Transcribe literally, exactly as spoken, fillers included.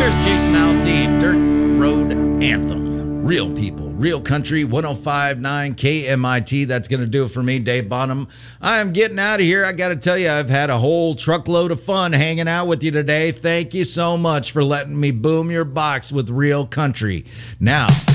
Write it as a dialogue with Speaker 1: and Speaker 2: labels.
Speaker 1: There's Jason Aldean, Dirt Road Anthem. Real people, real country, one oh five point nine K M I T. That's going to do it for me, Dave Bonham. I am getting out of here. I got to tell you, I've had a whole truckload of fun hanging out with you today. Thank you so much for letting me boom your box with real country. Now...